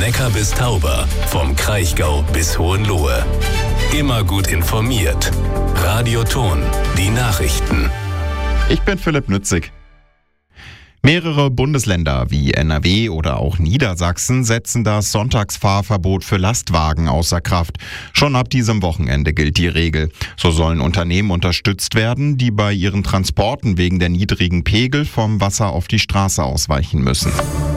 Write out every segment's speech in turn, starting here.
Neckar bis Tauber, vom Kraichgau bis Hohenlohe. Immer gut informiert. Radio Thon, die Nachrichten. Ich bin Philipp Nützig. Mehrere Bundesländer wie NRW oder auch Niedersachsen setzen das Sonntagsfahrverbot für Lastwagen außer Kraft. Schon ab diesem Wochenende gilt die Regel. So sollen Unternehmen unterstützt werden, die bei ihren Transporten wegen der niedrigen Pegel vom Wasser auf die Straße ausweichen müssen.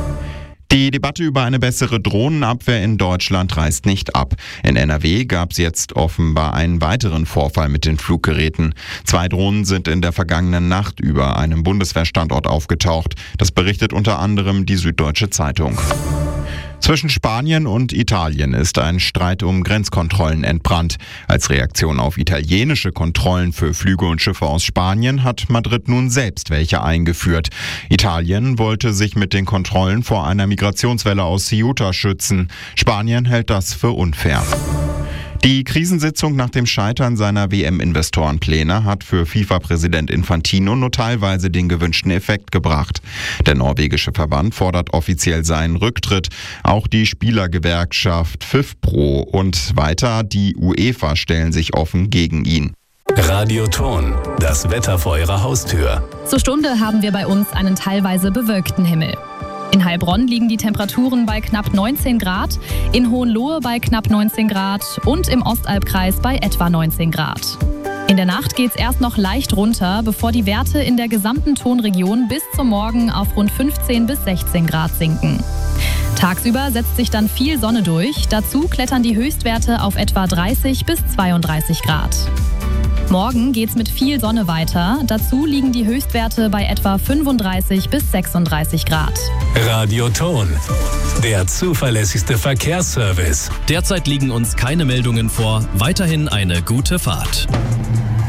Die Debatte über eine bessere Drohnenabwehr in Deutschland reißt nicht ab. In NRW gab es jetzt offenbar einen weiteren Vorfall mit den Fluggeräten. 2 Drohnen sind in der vergangenen Nacht über einem Bundeswehrstandort aufgetaucht. Das berichtet unter anderem die Süddeutsche Zeitung. Zwischen Spanien und Italien ist ein Streit um Grenzkontrollen entbrannt. Als Reaktion auf italienische Kontrollen für Flüge und Schiffe aus Spanien hat Madrid nun selbst welche eingeführt. Italien wollte sich mit den Kontrollen vor einer Migrationswelle aus Ceuta schützen. Spanien hält das für unfair. Die Krisensitzung nach dem Scheitern seiner WM-Investorenpläne hat für FIFA-Präsident Infantino nur teilweise den gewünschten Effekt gebracht. Der norwegische Verband fordert offiziell seinen Rücktritt. Auch die Spielergewerkschaft FIFPro und weiter die UEFA stellen sich offen gegen ihn. Radio Thon, das Wetter vor Ihrer Haustür. Zur Stunde haben wir bei uns einen teilweise bewölkten Himmel. In Heilbronn liegen die Temperaturen bei knapp 19 Grad, in Hohenlohe bei knapp 19 Grad und im Ostalbkreis bei etwa 19 Grad. In der Nacht geht's erst noch leicht runter, bevor die Werte in der gesamten Thonregion bis zum Morgen auf rund 15 bis 16 Grad sinken. Tagsüber setzt sich dann viel Sonne durch, dazu klettern die Höchstwerte auf etwa 30 bis 32 Grad. Morgen geht's mit viel Sonne weiter. Dazu liegen die Höchstwerte bei etwa 35 bis 36 Grad. Radio Thon, der zuverlässigste Verkehrsservice. Derzeit liegen uns keine Meldungen vor. Weiterhin eine gute Fahrt.